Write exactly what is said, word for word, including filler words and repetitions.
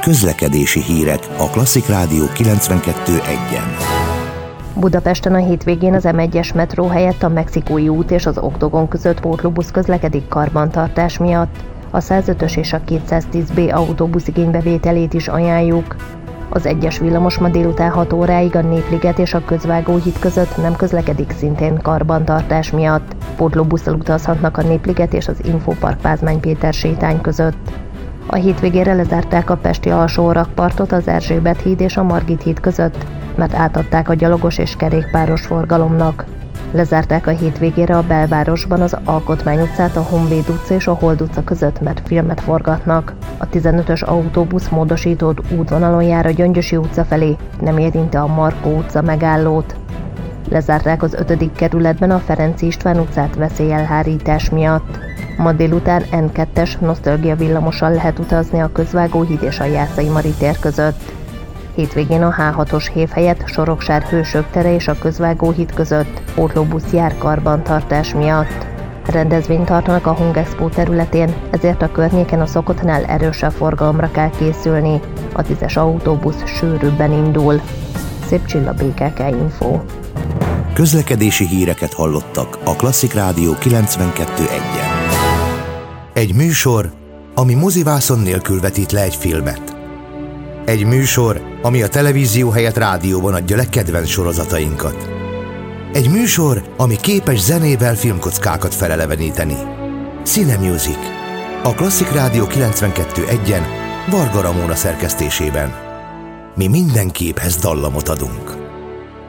Közlekedési hírek a Klasszik Rádió kilencvenkettő egyen. Budapesten a hétvégén az em egyes metró helyett a Mexikói út és az Oktogon között pótlóbusz közlekedik karbantartás miatt. A százötös és a kétszáztíz bé autóbusz igénybevételét is ajánljuk. Az egyes villamos ma délután hat óráig a Népliget és a Közvágóhíd között nem közlekedik szintén karbantartás miatt. Pótlóbusszal utazhatnak a Népliget és az Infopark Pázmány Péter sétány között. A hétvégére lezárták a pesti alsó rakpartot az Erzsébet híd és a Margit híd között, mert átadták a gyalogos és kerékpáros forgalomnak. Lezárták a hétvégére a belvárosban az Alkotmány utcát, a Honvéd utca és a Hold utca között, mert filmet forgatnak. A tizenötös autóbusz módosított útvonalon jár a Gyöngyösi utca felé, nem érinti a Markó utca megállót. Lezárták az ötödik kerületben a Ferenc István utcát veszélyelhárítás miatt. Ma délután en kettes nosztalgia villamossal lehet utazni a Közvágóhíd és a Jászai Mari tér között. Hétvégén a há hatos hév helyett Soroksár Hősök tere és a Közvágóhíd között pótlóbusz jár karbantartás miatt. Rendezvényt tartanak a Hungexpo területén, ezért a környéken a szokottnál erősebb forgalomra kell készülni. A tízes autóbusz sűrűbben indul. Szép Csilla, bé ká ká Info. Közlekedési híreket hallottak a Klasszik Rádió kilencvenkettő egyen. Egy műsor, ami mozivászon nélkül vetít le egy filmet. Egy műsor, ami a televízió helyett rádióban adja le kedvenc sorozatainkat. Egy műsor, ami képes zenével filmkockákat feleleveníteni. Cinemusic. A Klasszik Rádió kilencvenkettő egyen Varga Ramóna szerkesztésében. Mi minden képhez dallamot adunk.